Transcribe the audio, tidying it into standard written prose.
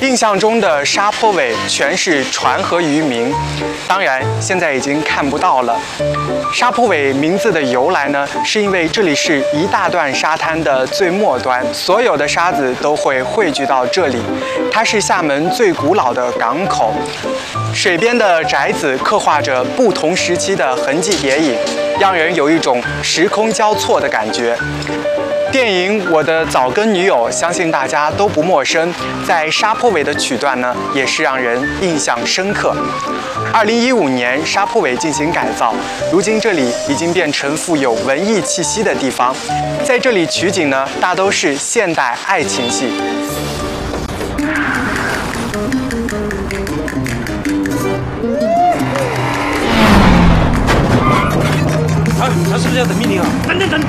印象中的沙坡尾全是船和渔民，当然现在已经看不到了。沙坡尾名字的由来呢，是因为这里是一大段沙滩的最末端，所有的沙子都会汇聚到这里。它是厦门最古老的港口，水边的宅子刻画着不同时期的痕迹叠影，让人有一种时空交错的感觉。电影《我的早更女友》相信大家都不陌生，在沙坡尾的曲段呢，也是让人印象深刻。2015年，沙坡尾进行改造，如今这里已经变成富有文艺气息的地方。在这里取景呢，大都是现代爱情戏。 他是不是要等命令啊？等！